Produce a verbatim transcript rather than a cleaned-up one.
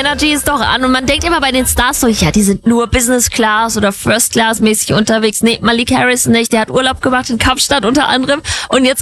Energy ist doch an und man denkt immer bei den Stars so, ja, die sind nur Business Class oder First Class mäßig unterwegs. Nee, Malik Harris nicht, der hat Urlaub gemacht in Kapstadt unter anderem und jetzt